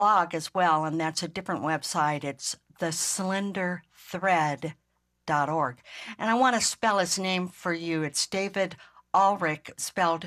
blog as well, and that's a different website. It's theslenderthread.org. And I want to spell his name for you. It's David Ulrich, spelled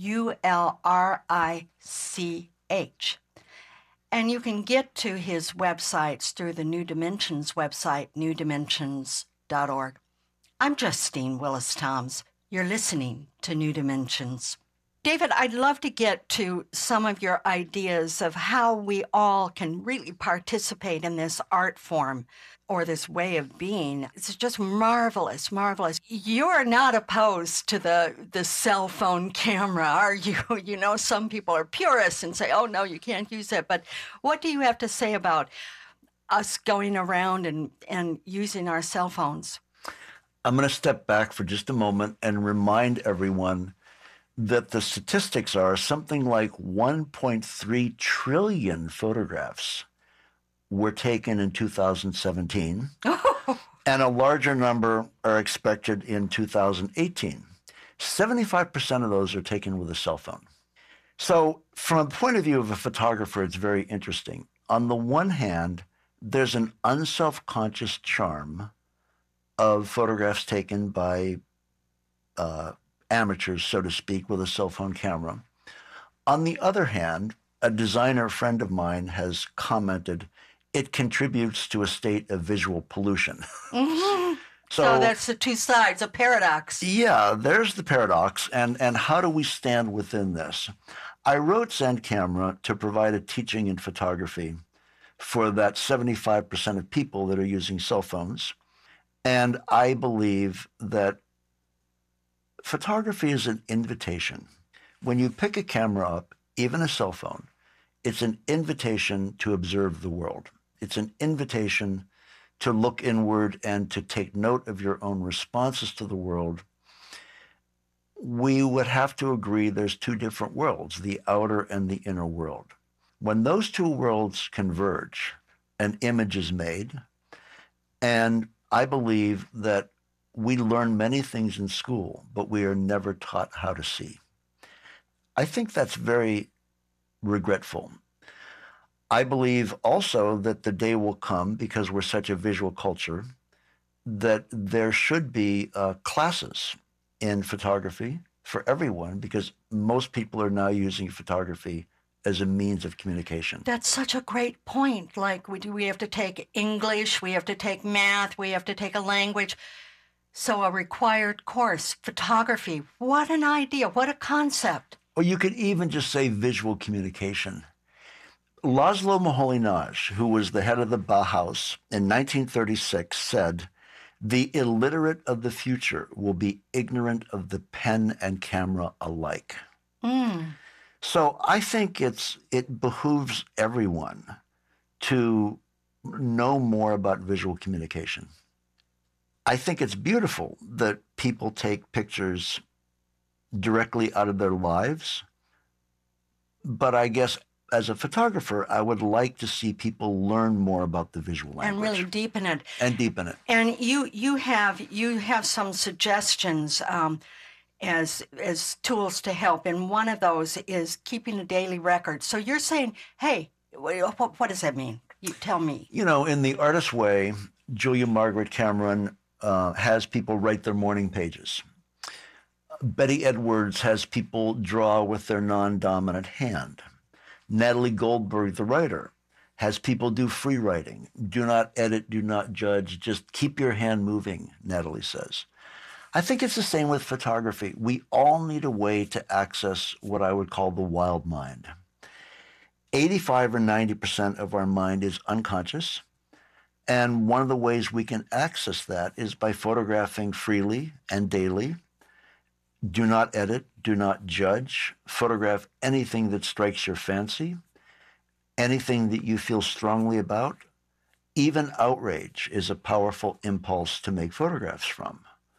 Ulrich. And you can get to his websites through the New Dimensions website, newdimensions.org. I'm Justine Willis-Toms. You're listening to New Dimensions. David, I'd love to get to some of your ideas of how we all can really participate in this art form or this way of being. It's just marvelous, marvelous. You're not opposed to the cell phone camera, are you? You know, some people are purists and say, oh, no, you can't use it. But what do you have to say about us going around and using our cell phones? I'm going to step back for just a moment and remind everyone that the statistics are something like 1.3 trillion photographs were taken in 2017, and a larger number are expected in 2018. 75% of those are taken with a cell phone. So from a point of view of a photographer, it's very interesting. On the one hand, there's an unself-conscious charm of photographs taken by amateurs, so to speak, with a cell phone camera. On the other hand, a designer friend of mine has commented, it contributes to a state of visual pollution. Mm-hmm. So that's the two sides, a paradox. Yeah, there's the paradox. And how do we stand within this? I wrote Zen Camera to provide a teaching in photography for that 75% of people that are using cell phones. And I believe that photography is an invitation. When you pick a camera up, even a cell phone, it's an invitation to observe the world. It's an invitation to look inward and to take note of your own responses to the world. We would have to agree there's two different worlds, the outer and the inner world. When those two worlds converge, an image is made, and I believe that we learn many things in school, but we are never taught how to see. I think that's very regretful. I believe also that the day will come, because we're such a visual culture, that there should be classes in photography for everyone, because most people are now using photography as a means of communication. That's such a great point. Like we have to take English, we have to take math, we have to take a language. So a required course, photography. What an idea, what a concept. Or you could even just say visual communication. Laszlo Moholy-Nagy, who was the head of the Bauhaus in 1936, said, "The illiterate of the future will be ignorant of the pen and camera alike." So I think it behooves everyone to know more about visual communication. I think it's beautiful that people take pictures directly out of their lives, but I guess as a photographer, I would like to see people learn more about the visual language. And really deepen it. And deepen it. And you have some suggestions as tools to help, and one of those is keeping a daily record. So you're saying, hey, what does that mean? You tell me. You know, in the artist way, Julia Margaret Cameron has people write their morning pages. Betty Edwards has people draw with their non-dominant hand. Natalie Goldberg, the writer, has people do free writing. Do not edit, do not judge, just keep your hand moving, Natalie says. I think it's the same with photography. We all need a way to access what I would call the wild mind. 85 or 90% of our mind is unconscious. And one of the ways we can access that is by photographing freely and daily. Do not edit, do not judge. Photograph anything that strikes your fancy, anything that you feel strongly about. Even outrage is a powerful impulse to make photographs from.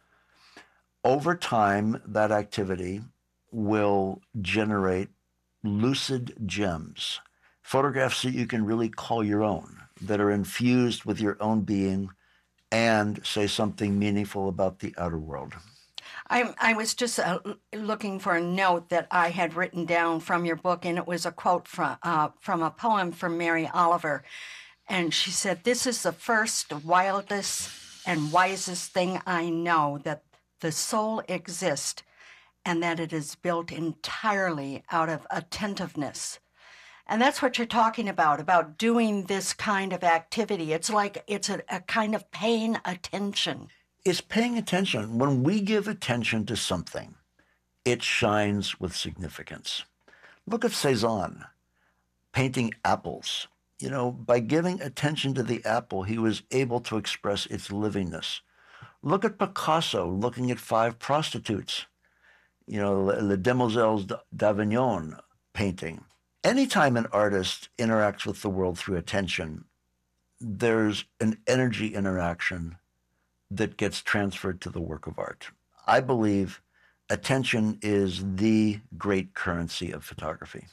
Over time, that activity will generate lucid gems, photographs that you can really call your own, that are infused with your own being and say something meaningful about the outer world. I was just looking for a note that I had written down from your book, and it was a quote from a poem from Mary Oliver. And she said, "This is the first, wildest, and wisest thing I know, that the soul exists and that it is built entirely out of attentiveness." And that's what you're talking about doing this kind of activity. It's like it's a kind of paying attention. It's paying attention. When we give attention to something, it shines with significance. Look at Cezanne painting apples. You know, by giving attention to the apple, he was able to express its livingness. Look at Picasso looking at 5 prostitutes, you know, Les Demoiselles d'Avignon painting. Anytime an artist interacts with the world through attention, there's an energy interaction that gets transferred to the work of art. I believe attention is the great currency of photography.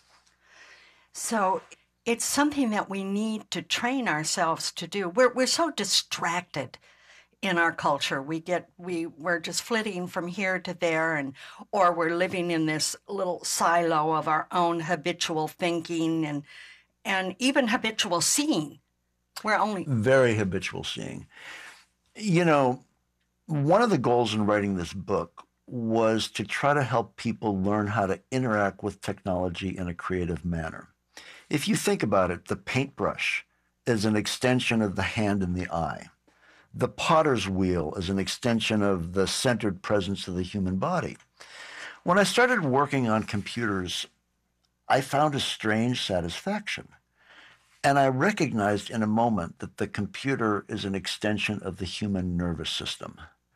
So it's something that we need to train ourselves to do. We're so distracted in our culture. We're just flitting from here to there, or we're living in this little silo of our own habitual thinking and even habitual seeing. We're only very habitual seeing. You know, one of the goals in writing this book was to try to help people learn how to interact with technology in a creative manner. If you think about it, the paintbrush is an extension of the hand and the eye. The potter's wheel is an extension of the centered presence of the human body. When I started working on computers, I found a strange satisfaction. And I recognized in a moment that the computer is an extension of the human nervous system.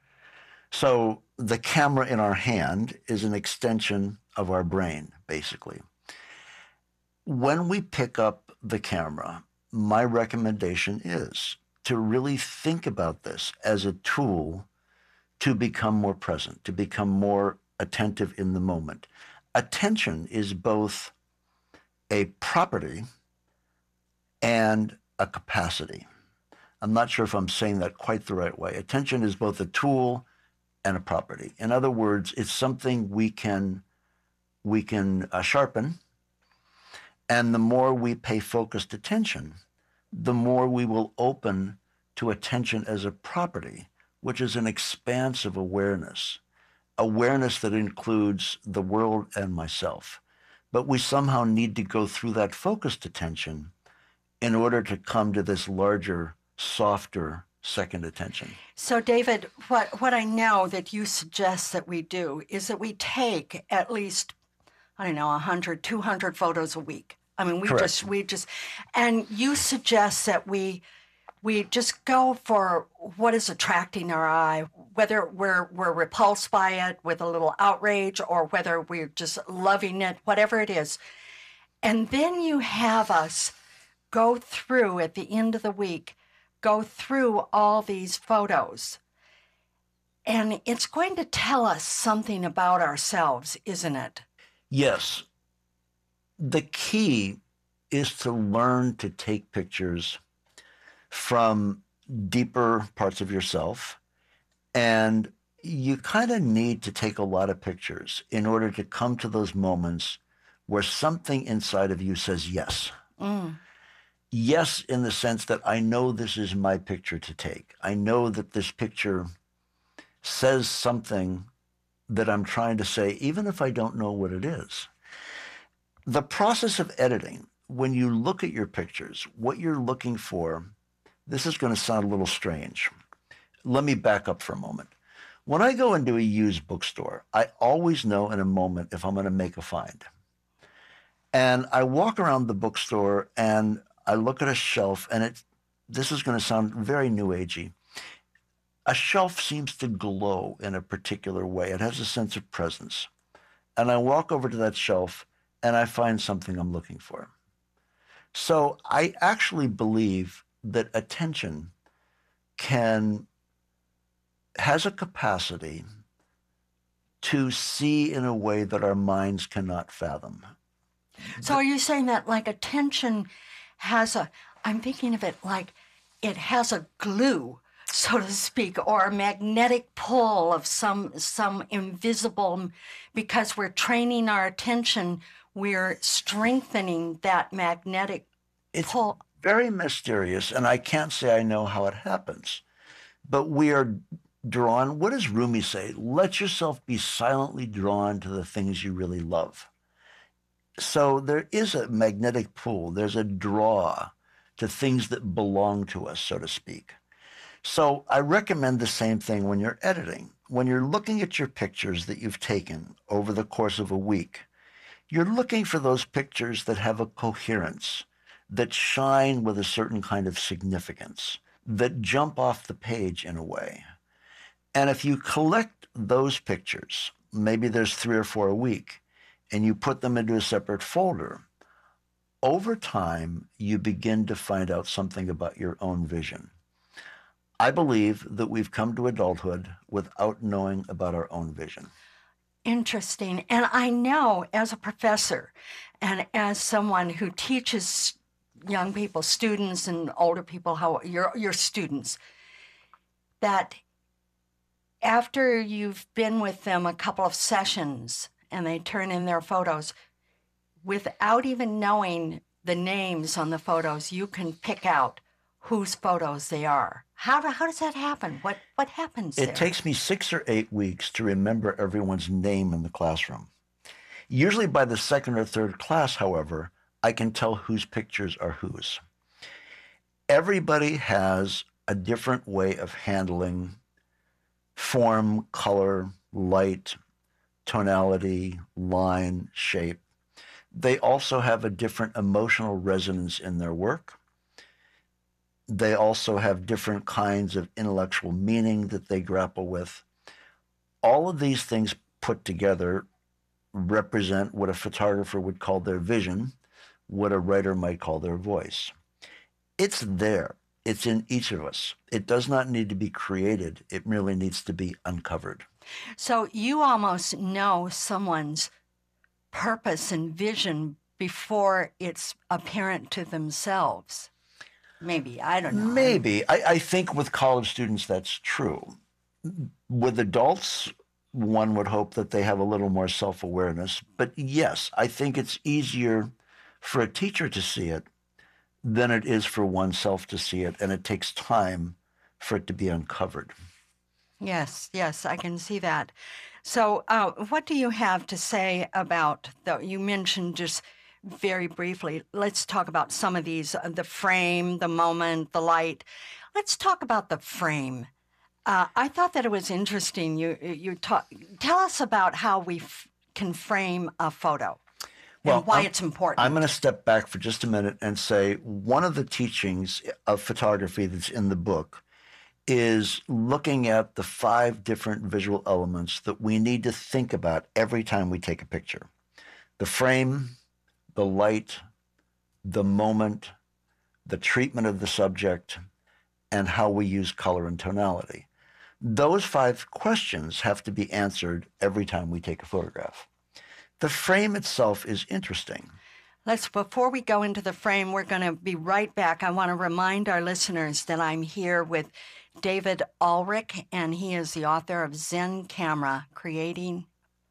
So the camera in our hand is an extension of our brain, basically. When we pick up the camera, my recommendation is to really think about this as a tool to become more present, to become more attentive in the moment. Attention is both a property and a capacity. I'm not sure if I'm saying that quite the right way. Attention is both a tool and a property. In other words, it's something we can sharpen, and the more we pay focused attention, the more we will open to attention as a property, which is an expansive awareness that includes the world and myself. But we somehow need to go through that focused attention in order to come to this larger, softer second attention. So, David, what I know that you suggest that we do is that we take at least, 100, 200 photos a week. I mean, we just, and you suggest that we just go for what is attracting our eye, whether we're repulsed by it with a little outrage or whether we're just loving it, whatever it is. And then you have us go through at the end of the week, go through all these photos. And it's going to tell us something about ourselves, isn't it? Yes. The key is to learn to take pictures from deeper parts of yourself. And you kind of need to take a lot of pictures in order to come to those moments where something inside of you says yes. Mm. Yes, in the sense that I know this is my picture to take. I know that this picture says something that I'm trying to say, even if I don't know what it is. The process of editing, when you look at your pictures, what you're looking for, this is going to sound a little strange. Let me back up for a moment. When I go into a used bookstore, I always know in a moment if I'm going to make a find. And I walk around the bookstore and I look at a shelf, and this is going to sound very new agey. A shelf seems to glow in a particular way. It has a sense of presence. And I walk over to that shelf and I find something I'm looking for. So I actually believe that attention has a capacity to see in a way that our minds cannot fathom. So are you saying that like attention I'm thinking of it like it has a glue so to speak, or a magnetic pull of some invisible, because we're training our attention, we're strengthening that magnetic pull. Very mysterious, and I can't say I know how it happens. But we are drawn, what does Rumi say? Let yourself be silently drawn to the things you really love. So there is a magnetic pull. There's a draw to things that belong to us, so to speak. So I recommend the same thing when you're editing. When you're looking at your pictures that you've taken over the course of a week, you're looking for those pictures that have a coherence, that shine with a certain kind of significance, that jump off the page in a way. And if you collect those pictures, maybe there's 3 or 4 a week, and you put them into a separate folder, over time, you begin to find out something about your own vision. I believe that we've come to adulthood without knowing about our own vision. Interesting. And I know as a professor and as someone who teaches young people, students and older people, how your students, that after you've been with them a couple of sessions and they turn in their photos, without even knowing the names on the photos, you can pick out whose photos they are. How does that happen? What happens there? It takes me 6 or 8 weeks to remember everyone's name in the classroom. Usually by the 2nd or 3rd class, however, I can tell whose pictures are whose. Everybody has a different way of handling form, color, light, tonality, line, shape. They also have a different emotional resonance in their work. They also have different kinds of intellectual meaning that they grapple with. All of these things put together represent what a photographer would call their vision, what a writer might call their voice. It's there. It's in each of us. It does not need to be created. It merely needs to be uncovered. So you almost know someone's purpose and vision before it's apparent to themselves. Maybe, I don't know. Maybe. I think with college students that's true. With adults, one would hope that they have a little more self-awareness. But yes, I think it's easier for a teacher to see it than it is for oneself to see it, and it takes time for it to be uncovered. Yes, I can see that. So what do you have to say about, you mentioned just very briefly, let's talk about some of these, the frame, the moment, the light. Let's talk about the frame. I thought that it was interesting. Tell us about how we can frame a photo and why it's important. I'm going to step back for just a minute and say one of the teachings of photography that's in the book is looking at the 5 different visual elements that we need to think about every time we take a picture. The frame, the light, the moment, the treatment of the subject, and how we use color and tonality. Those 5 questions have to be answered every time we take a photograph. The frame itself is interesting. Before we go into the frame, we're going to be right back. I want to remind our listeners that I'm here with David Ulrich, and he is the author of Zen Camera, Creative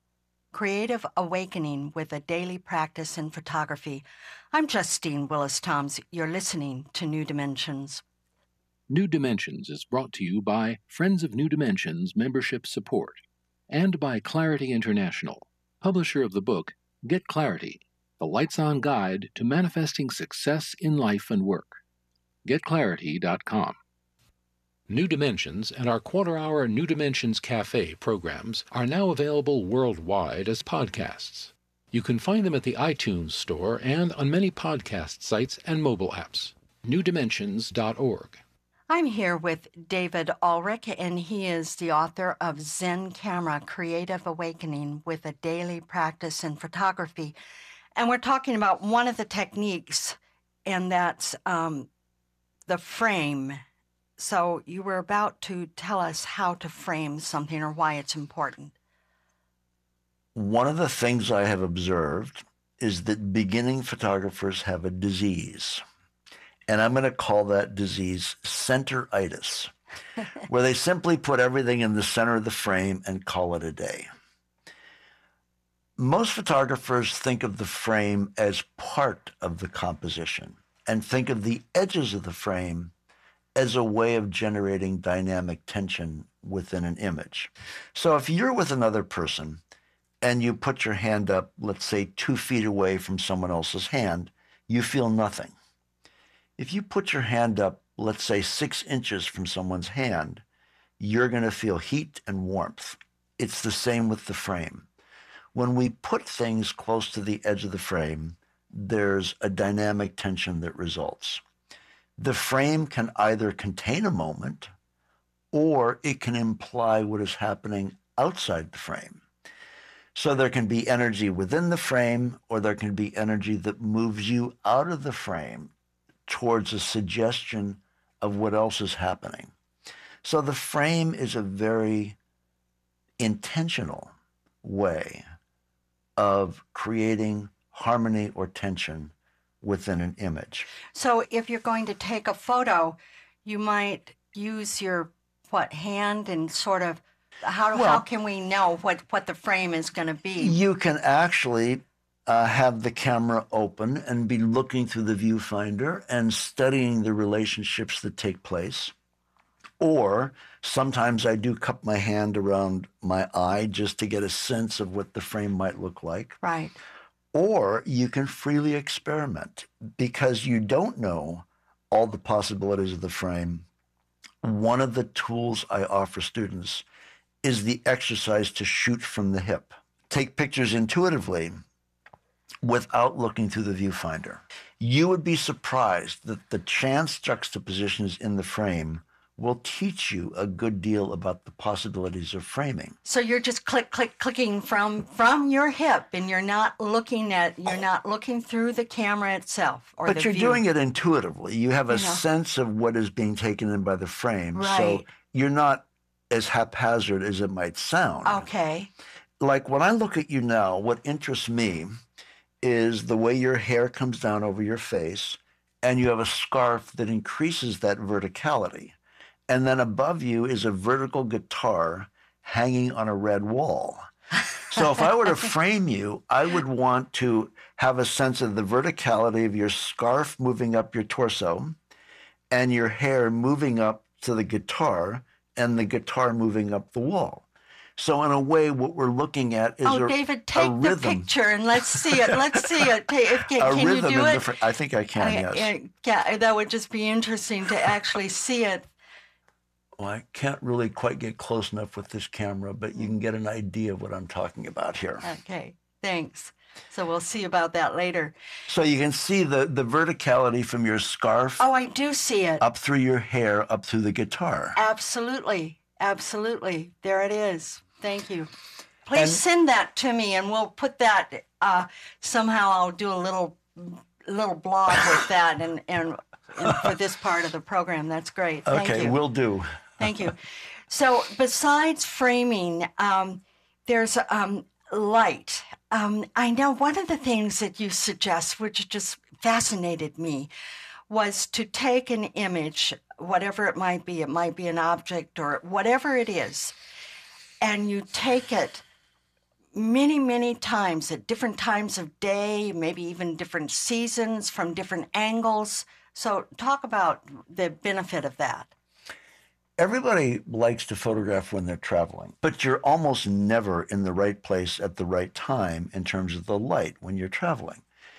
Awakening with a Daily Practice in Photography. I'm Justine Willis-Toms. You're listening to New Dimensions. New Dimensions is brought to you by Friends of New Dimensions Membership Support and by Clarity International, publisher of the book Get Clarity, The Lights On Guide to Manifesting Success in Life and Work. GetClarity.com. New Dimensions and our quarter-hour New Dimensions Cafe programs are now available worldwide as podcasts. You can find them at the iTunes Store and on many podcast sites and mobile apps. NewDimensions.org. I'm here with David Ulrich, and he is the author of Zen Camera, Creative Awakening with a Daily Practice in Photography. And we're talking about one of the techniques, and that's the frame. So you were about to tell us how to frame something or why it's important. One of the things I have observed is that beginning photographers have a disease. And I'm going to call that disease centeritis. where they simply put everything in the center of the frame and call it a day. Most photographers think of the frame as part of the composition and think of the edges of the frame as a way of generating dynamic tension within an image. So if you're with another person and you put your hand up, let's say 2 feet away from someone else's hand, you feel nothing. If you put your hand up, let's say 6 inches from someone's hand, you're going to feel heat and warmth. It's the same with the frame. When we put things close to the edge of the frame, there's a dynamic tension that results. The frame can either contain a moment or it can imply what is happening outside the frame. So there can be energy within the frame, or there can be energy that moves you out of the frame towards a suggestion of what else is happening. So the frame is a very intentional way of creating harmony or tension within an image. So if you're going to take a photo, you might use your hand and sort of how can we know what the frame is going to be? You can actually have the camera open and be looking through the viewfinder and studying the relationships that take place. Or sometimes I do cup my hand around my eye just to get a sense of what the frame might look like. Right. Or you can freely experiment because you don't know all the possibilities of the frame. One of the tools I offer students is the exercise to shoot from the hip. Take pictures intuitively without looking through the viewfinder. You would be surprised that the chance juxtapositions in the frame will teach you a good deal about the possibilities of framing. So you're just clicking from your hip, and you're not looking through the camera itself or but the you're view. Doing it intuitively. You have a sense of what is being taken in by the frame. Right. So you're not as haphazard as it might sound. Okay. Like when I look at you now, what interests me is the way your hair comes down over your face, and you have a scarf that increases that verticality. And then above you is a vertical guitar hanging on a red wall. So if I were to frame you, I would want to have a sense of the verticality of your scarf moving up your torso and your hair moving up to the guitar and the guitar moving up the wall. So in a way, what we're looking at is David, take the picture and let's see it. Let's see it. Can you do it? I think I can, yes. Yeah, that would just be interesting to actually see it. Well, I can't really quite get close enough with this camera, but you can get an idea of what I'm talking about here. Okay, thanks. So we'll see about that later. So you can see the verticality from your scarf. Oh, I do see it. Up through your hair, up through the guitar. Absolutely. Absolutely. There it is. Thank you. Please send that to me, and we'll put that, somehow I'll do a little blog with that and for this part of the program. That's great. Thank you. Okay, will do. Thank you. So besides framing, there's light. I know one of the things that you suggest, which just fascinated me, was to take an image, whatever it might be an object or whatever it is, and you take it many, many times at different times of day, maybe even different seasons from different angles. So talk about the benefit of that. Everybody likes to photograph when they're traveling, but you're almost never in the right place at the right time in terms of the light when you're traveling.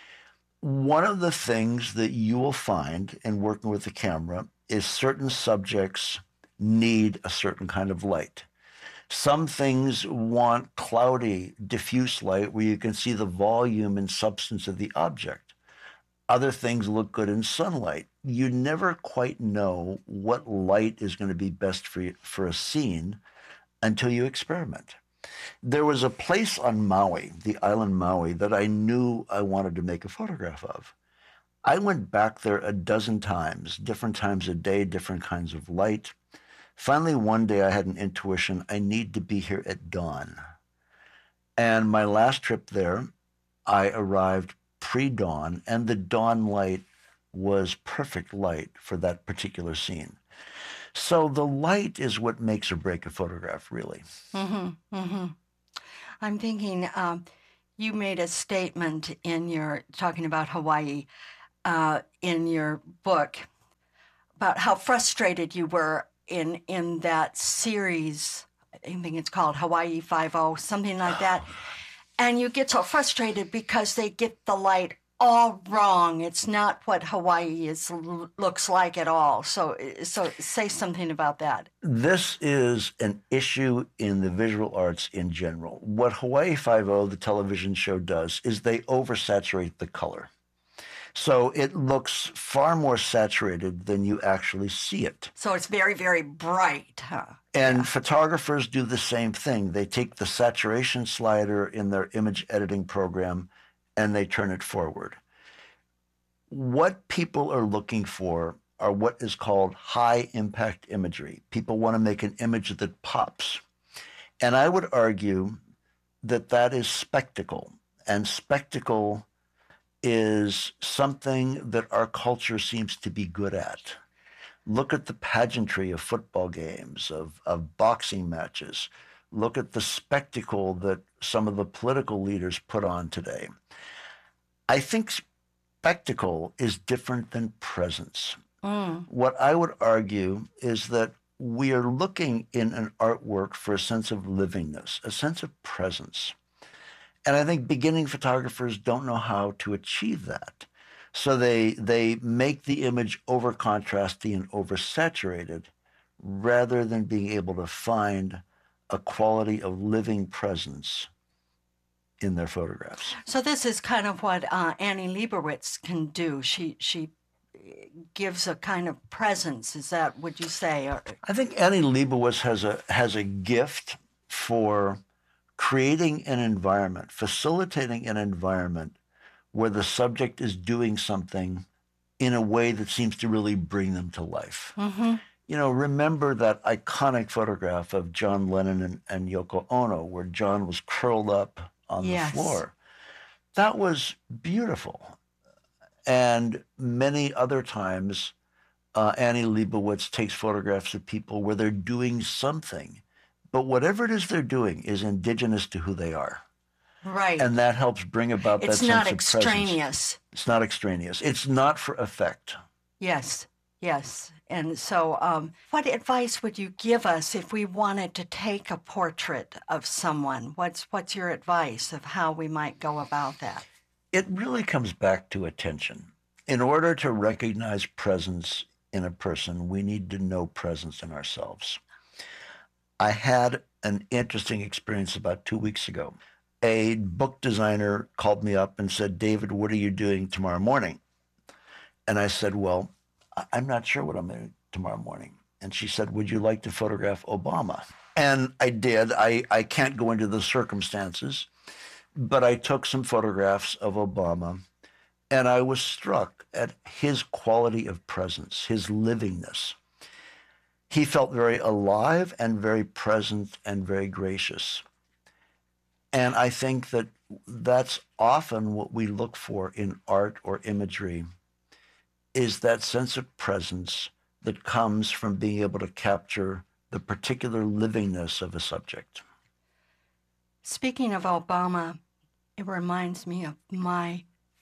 One of the things that you will find in working with the camera is certain subjects need a certain kind of light. Some things want cloudy, diffuse light where you can see the volume and substance of the object. Other things look good in sunlight. You never quite know what light is going to be best for a scene until you experiment. There was a place on Maui, the island Maui, that I knew I wanted to make a photograph of. I went back there a dozen times, different times of day, different kinds of light. Finally, one day I had an intuition, I need to be here at dawn. And my last trip there, I arrived pre-dawn, and the dawn light was perfect light for that particular scene. So the light is what makes or break a photograph, really. I'm thinking you made a statement in your talking about Hawaii in your book about how frustrated you were in that series. I think it's called Hawaii 5-0, something like that. And you get so frustrated because they get the light all wrong. It's not what Hawaii looks like at all. So say something about that. This is an issue in the visual arts in general. What Hawaii 5-0, the television show, does is they oversaturate the color. So it looks far more saturated than you actually see it. So it's very, very bright, huh? And photographers do the same thing. They take the saturation slider in their image editing program and they turn it forward. What people are looking for are what is called high impact imagery. People want to make an image that pops. And I would argue that that is spectacle. And spectacle is something that our culture seems to be good at. Look at the pageantry of football games, of boxing matches. Look at the spectacle that some of the political leaders put on today. I think spectacle is different than presence. What I would argue is that we are looking in an artwork for a sense of livingness, a sense of presence. And I think beginning photographers don't know how to achieve that. So they make the image over contrasty and oversaturated rather than being able to find a quality of living presence in their photographs. So this is kind of what Annie Leibovitz can do. She gives a kind of presence. Is that, would you say? Or... I think Annie Leibovitz has a gift for creating an environment, facilitating an environment where the subject is doing something in a way that seems to really bring them to life. You know, remember that iconic photograph of John Lennon and Yoko Ono, where John was curled up on the floor. That was beautiful. And many other times, Annie Leibovitz takes photographs of people where they're doing something, but whatever it is they're doing is indigenous to who they are. Right. And that helps bring about that sense of presence. It's not extraneous. It's not extraneous. It's not for effect. Yes, yes. And so what advice would you give us if we wanted to take a portrait of someone? What's your advice of how we might go about that? It really comes back to attention. In order to recognize presence in a person, we need to know presence in ourselves. I had an interesting experience about 2 weeks ago. A book designer called me up and said, "David, what are you doing tomorrow morning?" And I said, "Well, I'm not sure what I'm doing tomorrow morning." And she said, "Would you like to photograph Obama?" And I did. I can't go into the circumstances, but I took some photographs of Obama, and I was struck at his quality of presence, his livingness. He felt very alive and very present and very gracious. And I think that that's often what we look for in art or imagery, is that sense of presence that comes from being able to capture the particular livingness of a subject. Speaking of Obama, it reminds me of my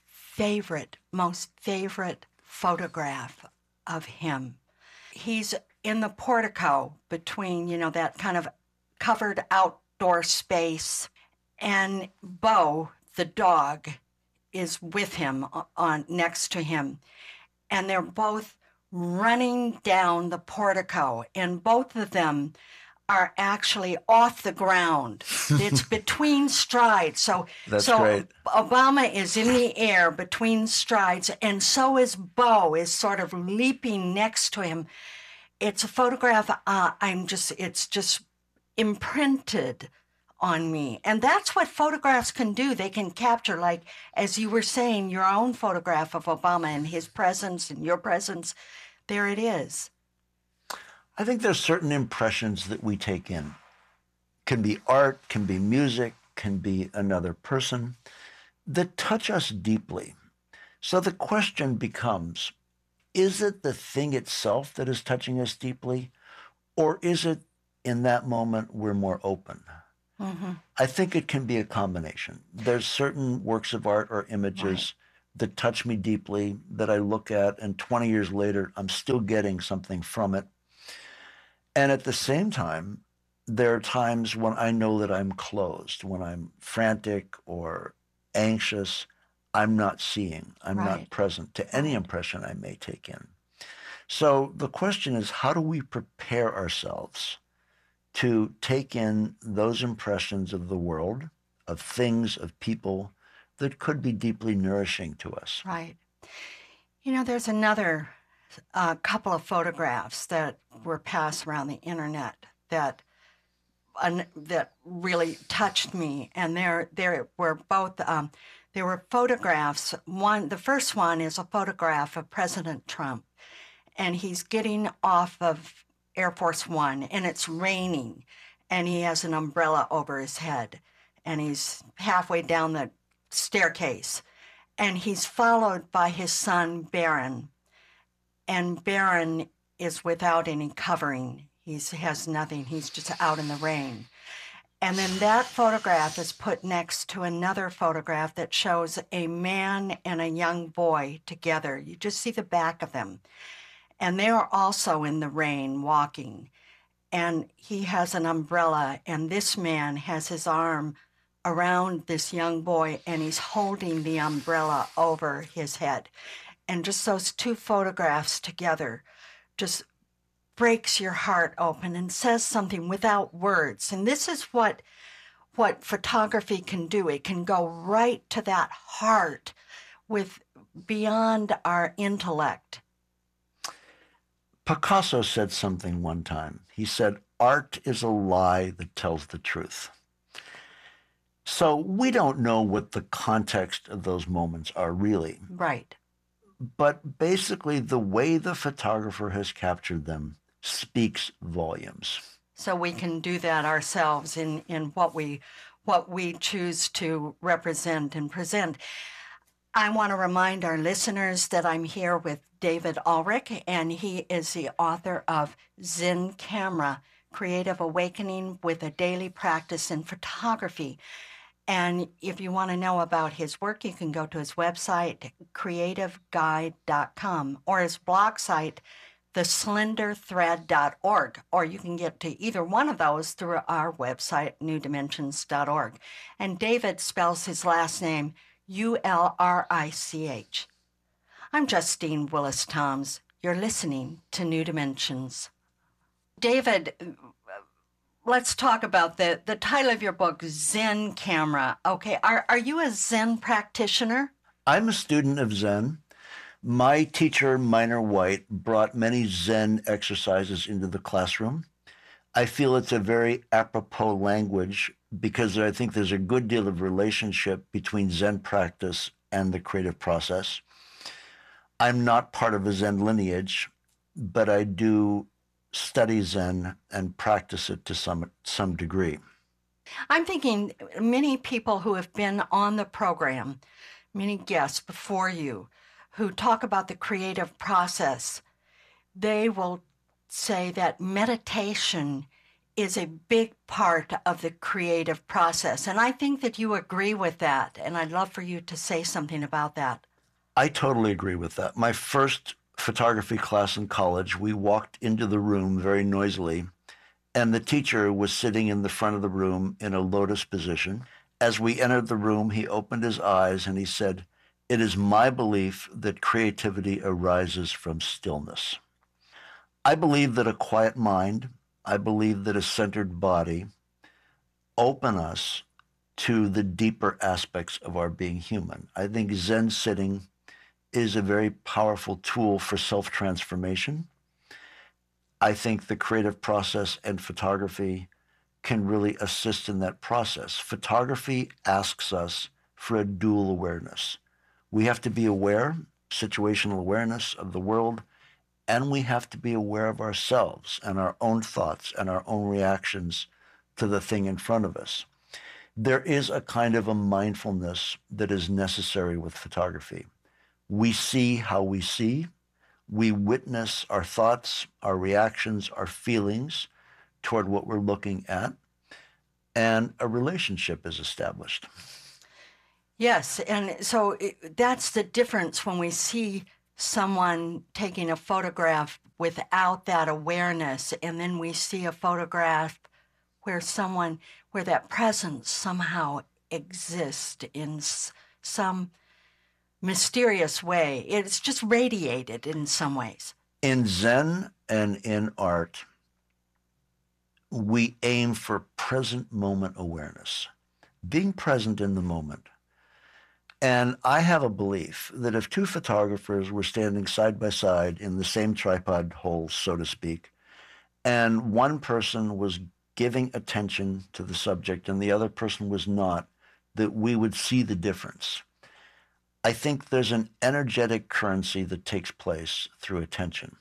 most favorite photograph of him. He's in the portico between, that kind of covered outdoor space. And Bo, the dog, is with him next to him. And they're both running down the portico. And both of them are actually off the ground. It's between strides. So great. Obama is in the air between strides, and so is Bo, is sort of leaping next to him. It's a photograph. It's just imprinted on me. And that's what photographs can do. They can capture, like, as you were saying, your own photograph of Obama and his presence and your presence. There it is. I think there's certain impressions that we take in. Can be art, can be music, can be another person, that touch us deeply. So the question becomes, is it the thing itself that is touching us deeply, Or is it in that moment we're more open? Mm-hmm. I think it can be a combination. There's certain works of art or images that touch me deeply that I look at, and 20 years later, I'm still getting something from it. And at the same time, there are times when I know that I'm closed, when I'm frantic or anxious, I'm not seeing, I'm not present to any impression I may take in. So the question is, how do we prepare ourselves to take in those impressions of the world, of things, of people that could be deeply nourishing to us? Right. You know, there's another couple of photographs that were passed around the internet that really touched me, and there were both. There were photographs. The first one is a photograph of President Trump, and he's getting off of Air Force One, and it's raining, and he has an umbrella over his head, and he's halfway down the staircase, and he's followed by his son, Barron, and Barron is without any covering. He has nothing. He's just out in the rain. And then that photograph is put next to another photograph that shows a man and a young boy together. You just see the back of them. And they are also in the rain walking. And he has an umbrella, and this man has his arm around this young boy, and he's holding the umbrella over his head. And just those two photographs together just breaks your heart open and says something without words. And this is what photography can do. It can go right to that heart with beyond our intellect. Picasso said something one time. He said, "Art is a lie that tells the truth." So we don't know what the context of those moments are really. Right. But basically, the way the photographer has captured them speaks volumes. So we can do that ourselves in what we choose to represent and present. I want to remind our listeners that I'm here with David Ulrich, and he is the author of Zen Camera, Creative Awakening with a Daily Practice in Photography. And if you want to know about his work, you can go to his website, creativeguide.com, or his blog site, theslenderthread.org, or you can get to either one of those through our website, newdimensions.org. And David spells his last name Ulrich. I'm Justine Willis Toms. You're listening to New Dimensions. David, let's talk about the title of your book, Zen Camera. Okay, are you a Zen practitioner? I'm a student of Zen. My teacher, Minor White, brought many Zen exercises into the classroom. I feel it's a very apropos language because I think there's a good deal of relationship between Zen practice and the creative process. I'm not part of a Zen lineage, but I do study Zen and practice it to some degree. I'm thinking many people who have been on the program, many guests before you, who talk about the creative process, they will say that meditation is a big part of the creative process. And I think that you agree with that, and I'd love for you to say something about that. I totally agree with that. My first photography class in college, we walked into the room very noisily, and the teacher was sitting in the front of the room in a lotus position. As we entered the room, he opened his eyes and he said, "It is my belief that creativity arises from stillness." I believe that a quiet mind, I believe that a centered body open us to the deeper aspects of our being human. I think Zen sitting is a very powerful tool for self-transformation. I think the creative process and photography can really assist in that process. Photography asks us for a dual awareness. We have to be aware, situational awareness of the world, and we have to be aware of ourselves and our own thoughts and our own reactions to the thing in front of us. There is a kind of a mindfulness that is necessary with photography. We see how we see. We witness our thoughts, our reactions, our feelings toward what we're looking at, and a relationship is established. Yes, and so that's the difference when we see someone taking a photograph without that awareness, and then we see a photograph where that presence somehow exists in some mysterious way. It's just radiated in some ways. In Zen and in art, we aim for present moment awareness, being present in the moment. And I have a belief that if two photographers were standing side by side in the same tripod hole, so to speak, and one person was giving attention to the subject and the other person was not, that we would see the difference. I think there's an energetic currency that takes place through attention.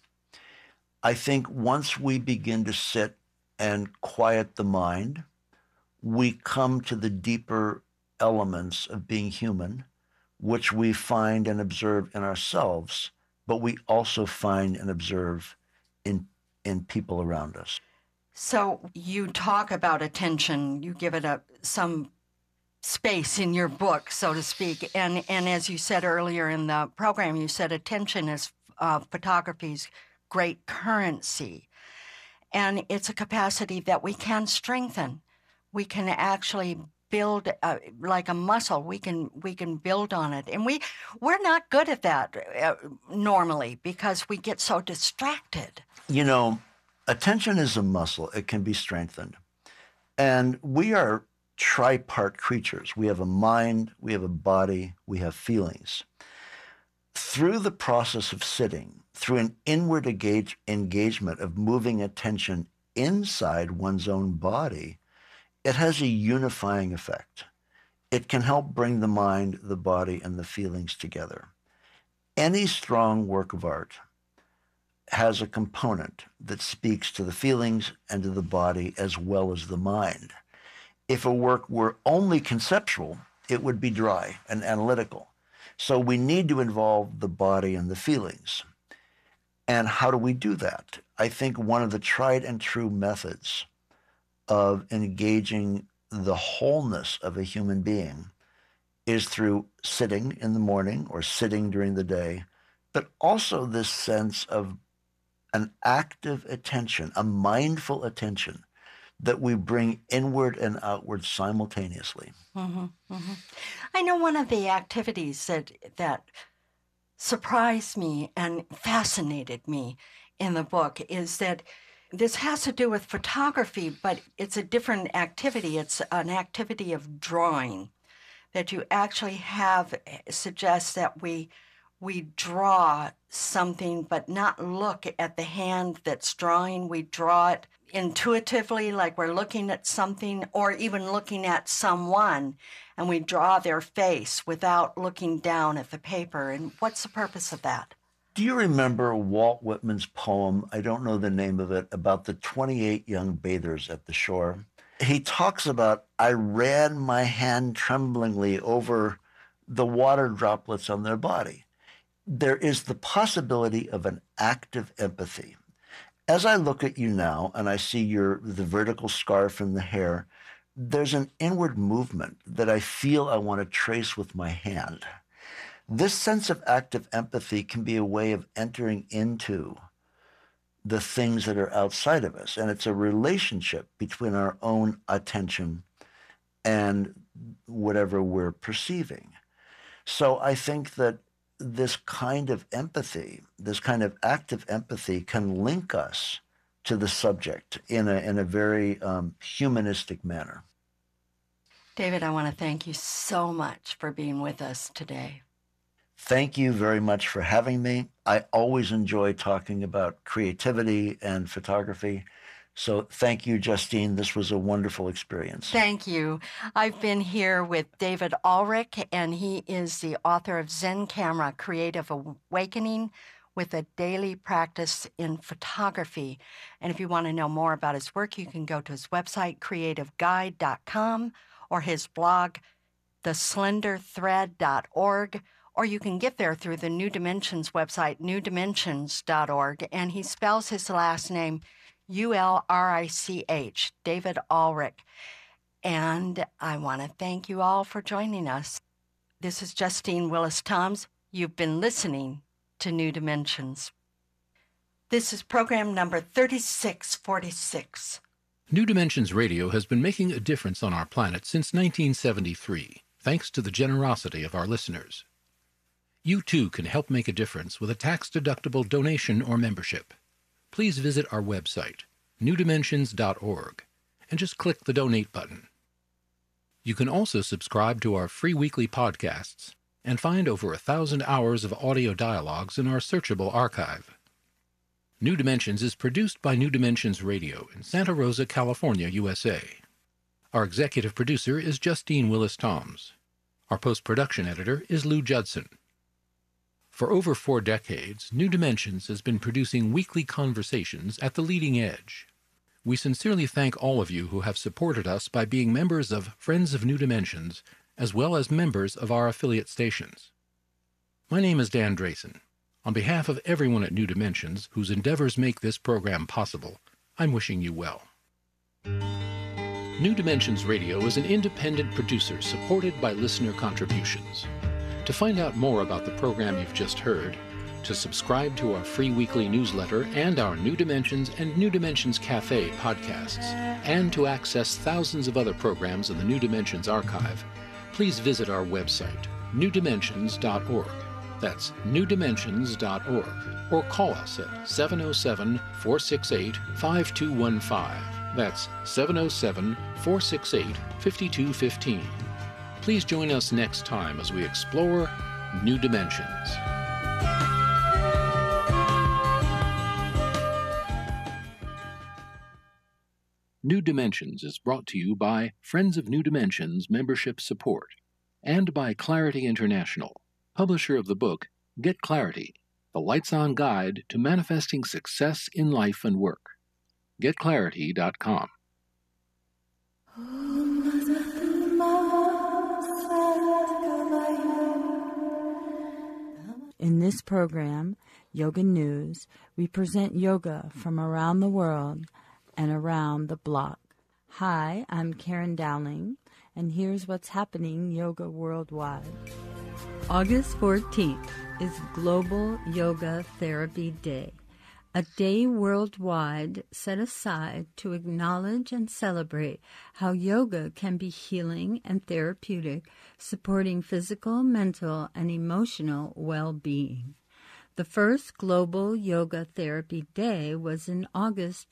I think once we begin to sit and quiet the mind, we come to the deeper elements of being human, which we find and observe in ourselves, but we also find and observe in people around us. So you talk about attention, you give it some space in your book, so to speak. And as you said earlier in the program, you said attention is photography's great currency. And it's a capacity that we can strengthen. We can actually build like a muscle. We can build on it. And we're not good at that normally because we get so distracted. You know, attention is a muscle. It can be strengthened. And we are tripart creatures. We have a mind, we have a body, we have feelings. Through the process of sitting, through an inward engagement of moving attention inside one's own body, it has a unifying effect. It can help bring the mind, the body, and the feelings together. Any strong work of art has a component that speaks to the feelings and to the body as well as the mind. If a work were only conceptual, it would be dry and analytical. So we need to involve the body and the feelings. And how do we do that? I think one of the tried and true methods of engaging the wholeness of a human being is through sitting in the morning or sitting during the day, but also this sense of an active attention, a mindful attention that we bring inward and outward simultaneously. Mm-hmm, mm-hmm. I know one of the activities that surprised me and fascinated me in the book is that this has to do with photography, but it's a different activity. It's an activity of drawing that you actually suggests that we draw something, but not look at the hand that's drawing. We draw it intuitively, like we're looking at something or even looking at someone, and we draw their face without looking down at the paper. And what's the purpose of that? Do you remember Walt Whitman's poem, I don't know the name of it, about the 28 young bathers at the shore? He talks about, I ran my hand tremblingly over the water droplets on their body. There is the possibility of an active empathy. As I look at you now and I see the vertical scarf and the hair, there's an inward movement that I feel I want to trace with my hand. This sense of active empathy can be a way of entering into the things that are outside of us. And it's a relationship between our own attention and whatever we're perceiving. So I think that this kind of empathy, this kind of active empathy can link us to the subject in a very humanistic manner. David, I want to thank you so much for being with us today. Thank you very much for having me. I always enjoy talking about creativity and photography. So thank you, Justine. This was a wonderful experience. Thank you. I've been here with David Ulrich, and he is the author of Zen Camera, Creative Awakening with a Daily Practice in Photography. And if you want to know more about his work, you can go to his website, creativeguide.com, or his blog, theslenderthread.org, or you can get there through the New Dimensions website, newdimensions.org, and he spells his last name Ulrich, David Ulrich. And I want to thank you all for joining us. This is Justine Willis-Toms. You've been listening to New Dimensions. This is program number 3646. New Dimensions Radio has been making a difference on our planet since 1973, thanks to the generosity of our listeners. You too can help make a difference with a tax-deductible donation or membership. Please visit our website, newdimensions.org, and just click the Donate button. You can also subscribe to our free weekly podcasts and find over 1,000 hours of audio dialogues in our searchable archive. New Dimensions is produced by New Dimensions Radio in Santa Rosa, California, USA. Our executive producer is Justine Willis-Toms. Our post-production editor is Lou Judson. For over 4 decades, New Dimensions has been producing weekly conversations at the leading edge. We sincerely thank all of you who have supported us by being members of Friends of New Dimensions, as well as members of our affiliate stations. My name is Dan Drayson. On behalf of everyone at New Dimensions, whose endeavors make this program possible, I'm wishing you well. New Dimensions Radio is an independent producer supported by listener contributions. To find out more about the program you've just heard, to subscribe to our free weekly newsletter and our New Dimensions and New Dimensions Cafe podcasts, and to access thousands of other programs in the New Dimensions archive, please visit our website, newdimensions.org. That's newdimensions.org. Or call us at 707-468-5215. That's 707-468-5215. Please join us next time as we explore New Dimensions. New Dimensions is brought to you by Friends of New Dimensions membership support and by Clarity International, publisher of the book Get Clarity, the Lights-On Guide to Manifesting Success in Life and Work. GetClarity.com. In this program, Yoga News, we present yoga from around the world and around the block. Hi, I'm Karen Dowling, and here's what's happening yoga worldwide. August 14th is Global Yoga Therapy Day, a day worldwide set aside to acknowledge and celebrate how yoga can be healing and therapeutic, supporting physical, mental, and emotional well-being. The first Global Yoga Therapy Day was in August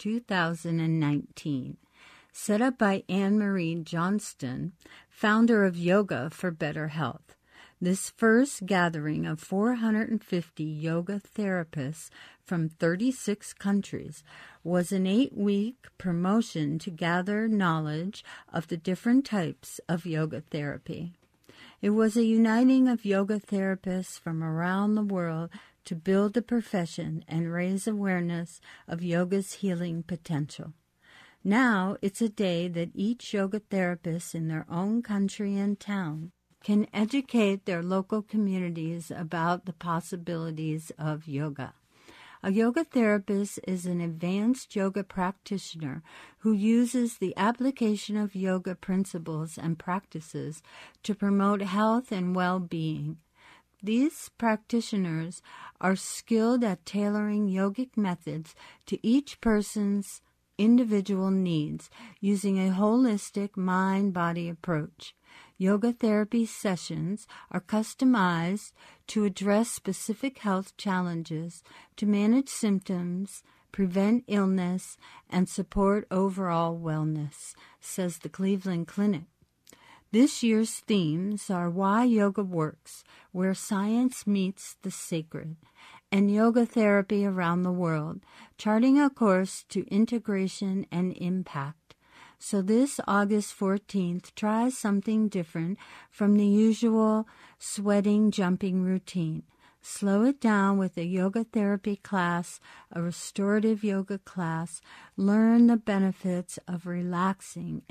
2019, set up by Anne Marie Johnston, founder of Yoga for Better Health. This first gathering of 450 yoga therapists from 36 countries was an 8-week promotion to gather knowledge of the different types of yoga therapy. It was a uniting of yoga therapists from around the world to build the profession and raise awareness of yoga's healing potential. Now it's a day that each yoga therapist in their own country and town can educate their local communities about the possibilities of yoga. A yoga therapist is an advanced yoga practitioner who uses the application of yoga principles and practices to promote health and well-being. These practitioners are skilled at tailoring yogic methods to each person's individual needs using a holistic mind-body approach. Yoga therapy sessions are customized to address specific health challenges, to manage symptoms, prevent illness, and support overall wellness, says the Cleveland Clinic. This year's themes are Why Yoga Works, Where Science Meets the Sacred, and Yoga Therapy Around the World, charting a course to integration and impact. So this August 14th, try something different from the usual sweating, jumping routine. Slow it down with a yoga therapy class, a restorative yoga class. Learn the benefits of relaxing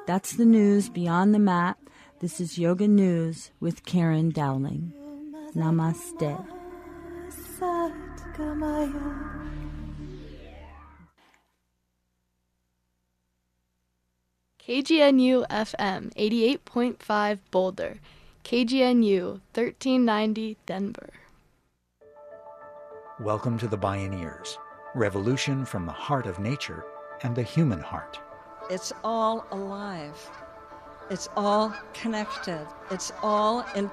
That's the news beyond the mat. This is Yoga News with Karen Dowling. Namaste. KGNU FM 88.5 Boulder, KGNU 1390 Denver. Welcome to the Bioneers, revolution from the heart of nature and the human heart. It's all alive. It's all connected. It's all in